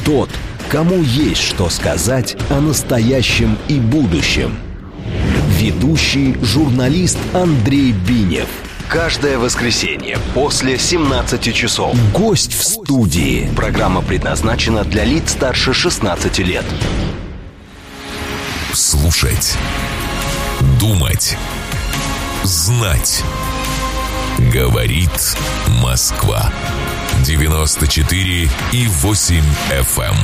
тот, кому есть что сказать о настоящем и будущем. Ведущий журналист Андрей Бинев. Каждое воскресенье после 17 часов. Гость в студии. Программа предназначена для лиц старше 16 лет. Слушать. Думать. Знать. Говорит Москва. 94,8 FM.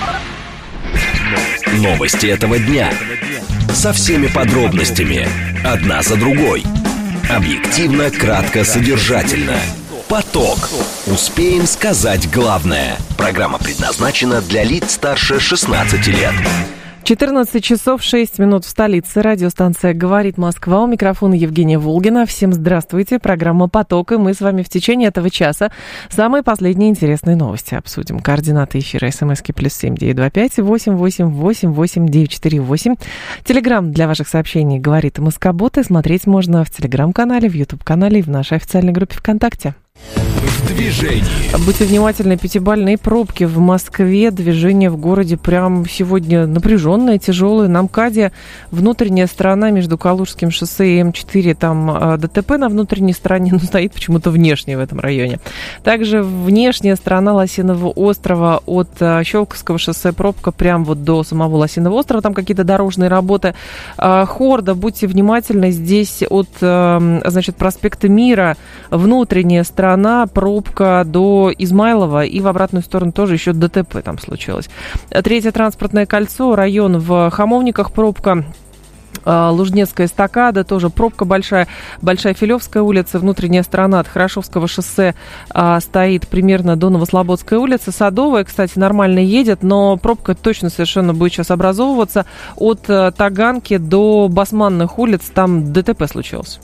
Новости этого дня. Со всеми подробностями. Одна за другой. Объективно, кратко, содержательно. Поток. Успеем сказать главное. Программа предназначена для лиц старше 16 лет. 14 часов 6 минут в столице. Радиостанция «Говорит Москва». У микрофона Евгения Волгина. Всем здравствуйте. Программа «Поток». И мы с вами в течение этого часа самые последние интересные новости обсудим. Координаты эфира. СМСки +7 925 888 8948. Телеграм для ваших сообщений «Говорит Москобот». И смотреть можно в Телеграм-канале, в Ютуб-канале и в нашей официальной группе ВКонтакте. В движении. Будьте внимательны, пятибалльные пробки в Москве. Движение в городе прям сегодня напряженное, тяжелое. На МКАДе внутренняя сторона между Калужским шоссе и М4. Там ДТП на внутренней стороне, но стоит почему-то внешне в этом районе. Также внешняя сторона Лосиного острова от Щелковского шоссе пробка прям вот до самого Лосиного острова. Там какие-то дорожные работы. Хорда, будьте внимательны. Здесь от, значит, проспекта Мира внутренняя сторона, пробка до Измайлова, и в обратную сторону тоже еще ДТП там случилось. Третье транспортное кольцо, район в Хамовниках, пробка. Лужнецкая эстакада, тоже пробка большая. Большая Филевская улица, внутренняя сторона от Хорошевского шоссе стоит примерно до Новослободской улицы. Садовая, кстати, нормально едет, но пробка точно совершенно будет сейчас образовываться. От Таганки до Басманных улиц там ДТП случилось.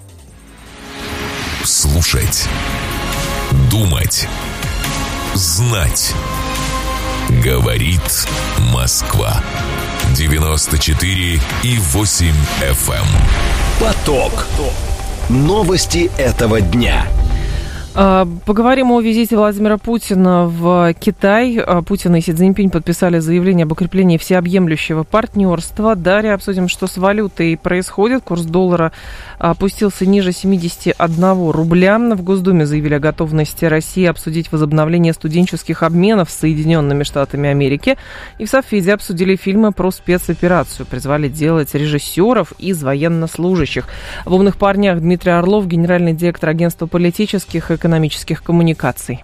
Слушать. Думать. Знать. Говорит Москва. 94,8 FM. Поток. Новости этого дня. Поговорим о визите Владимира Путина в Китай. Путин и Си Цзиньпинь подписали заявление об укреплении всеобъемлющего партнерства. Далее обсудим, что с валютой происходит. Курс доллара опустился ниже 71 рубля. В Госдуме заявили о готовности России обсудить возобновление студенческих обменов с Соединенными Штатами Америки. И в Совфеде обсудили фильмы про спецоперацию. Призвали делать режиссеров из военнослужащих. В «Умных парнях» Дмитрий Орлов, генеральный директор агентства политических и экономических коммуникаций.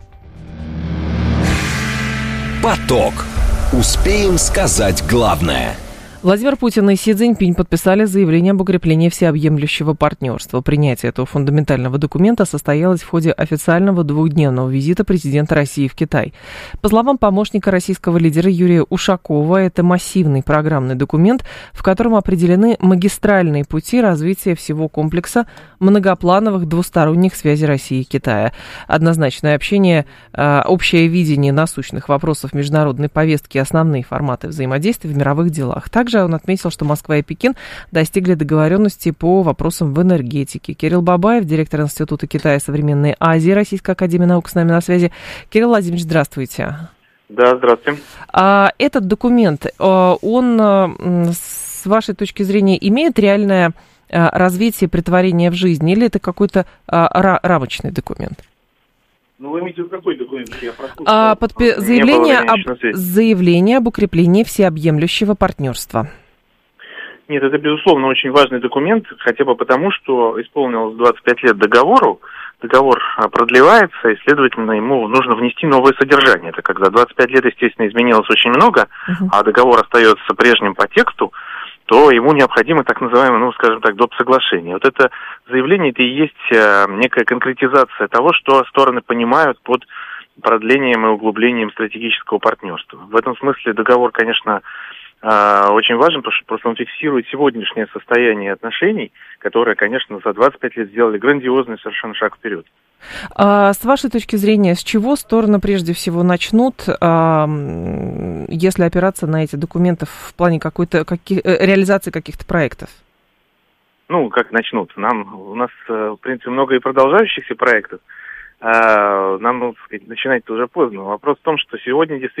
Поток. Успеем сказать главное. Владимир Путин и Си Цзиньпинь подписали заявление об укреплении всеобъемлющего партнерства. Принятие этого фундаментального документа состоялось в ходе официального двухдневного визита президента России в Китай. По словам помощника российского лидера Юрия Ушакова, это массивный программный документ, в котором определены магистральные пути развития всего комплекса многоплановых двусторонних связей России и Китая. Однозначное общение, общее видение насущных вопросов международной повестки и основные форматы взаимодействия в мировых делах. Также он отметил, что Москва и Пекин достигли договоренности по вопросам в энергетике. Кирилл Бабаев, директор Института Китая и современной Азии Российской академии наук, с нами на связи. Кирилл Владимирович, здравствуйте. Да, здравствуйте. Этот документ, он, с вашей точки зрения, имеет реальное развитие, претворение в жизнь, или это какой-то рамочный документ? Ну, вы имеете в виду какой документ? Заявление об укреплении всеобъемлющего партнерства. Нет, это, безусловно, очень важный документ, хотя бы потому, что исполнилось 25 лет договору. Договор продлевается, и, следовательно, ему нужно внести новое содержание. Это когда 25 лет, естественно, изменилось очень много, а договор остается прежним по тексту, то ему необходимо так называемое, ну, скажем так, доп. Соглашение. Вот это заявление, это и есть некая конкретизация того, что стороны понимают под продлением и углублением стратегического партнерства. В этом смысле договор, конечно, очень важен, потому что просто он фиксирует сегодняшнее состояние отношений, которое, конечно, за 25 лет сделали грандиозный совершенно шаг вперед. С вашей точки зрения, с чего стороны прежде всего начнут, если опираться на эти документы в плане реализации каких-то проектов? Ну, как начнут? У нас, в принципе, много и продолжающихся проектов. Нам, начинать-то уже поздно. Вопрос в том, что сегодня действительно